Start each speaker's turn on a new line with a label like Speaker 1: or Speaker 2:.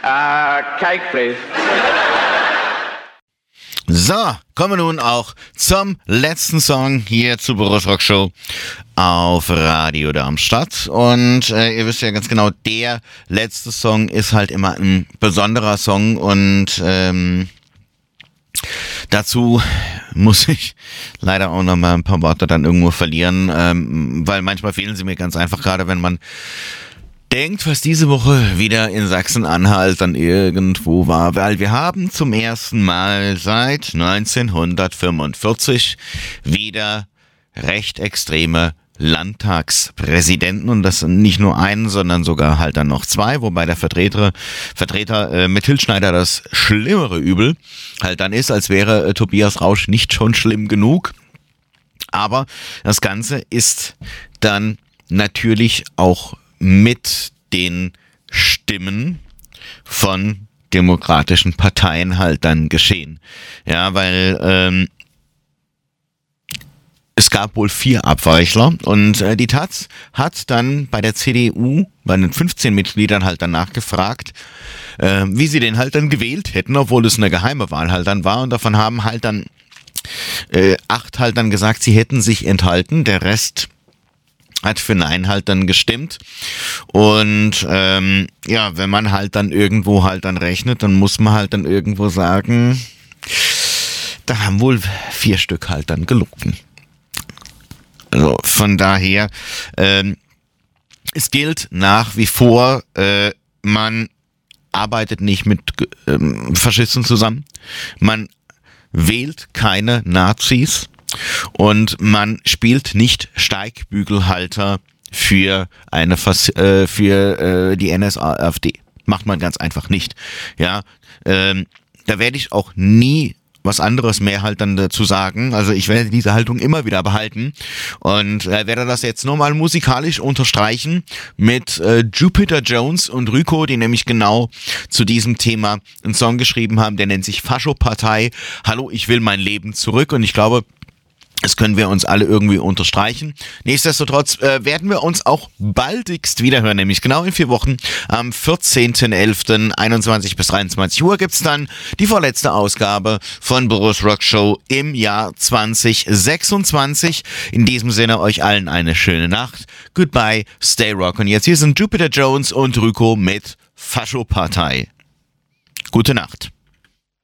Speaker 1: Cake, please.
Speaker 2: So, kommen wir nun auch zum letzten Song hier zur Boris Rock Show auf Radio Darmstadt. Und ihr wisst ja ganz genau, der letzte Song ist halt immer ein besonderer Song und dazu muss ich leider auch noch mal ein paar Worte dann irgendwo verlieren, weil manchmal fehlen sie mir ganz einfach, gerade wenn man denkt, was diese Woche wieder in Sachsen-Anhalt dann irgendwo war, weil wir haben zum ersten Mal seit 1945 wieder recht extreme Landtagspräsidenten und das nicht nur einen, sondern sogar halt dann noch zwei, wobei der Vertreter Mithil Schneider das schlimmere Übel halt dann ist, als wäre Tobias Rausch nicht schon schlimm genug. Aber das Ganze ist dann natürlich auch mit den Stimmen von demokratischen Parteien halt dann geschehen. Ja, weil es gab wohl 4 Abweichler und die Taz hat dann bei der CDU, bei den 15 Mitgliedern halt dann nachgefragt, wie sie den halt dann gewählt hätten, obwohl es eine geheime Wahl halt dann war und davon haben halt dann 8 halt dann gesagt, sie hätten sich enthalten, der Rest hat für Nein halt dann gestimmt und ja, wenn man halt dann irgendwo halt dann rechnet, dann muss man halt dann irgendwo sagen, da haben wohl 4 Stück halt dann gelogen. Also von daher, es gilt nach wie vor, man arbeitet nicht mit Faschisten zusammen, man wählt keine Nazis und man spielt nicht Steigbügelhalter für die NSA-AfD. Macht man ganz einfach nicht. Ja, da werde ich auch nie was anderes mehr halt dann dazu sagen. Also ich werde diese Haltung immer wieder behalten und werde das jetzt nur mal musikalisch unterstreichen mit Jupiter Jones und Ryko, die nämlich genau zu diesem Thema einen Song geschrieben haben, der nennt sich Fascho-Partei. Hallo, ich will mein Leben zurück und ich glaube, das können wir uns alle irgendwie unterstreichen. Nichtsdestotrotz werden wir uns auch baldigst wiederhören, nämlich genau in 4 Wochen. Am 14.11. 21 bis 23 Uhr gibt's dann die vorletzte Ausgabe von Boris Rock Show im Jahr 2026. In diesem Sinne euch allen eine schöne Nacht. Goodbye, stay rock. Und jetzt hier sind Jupiter Jones und Ryko mit Fascho-Partei. Gute Nacht.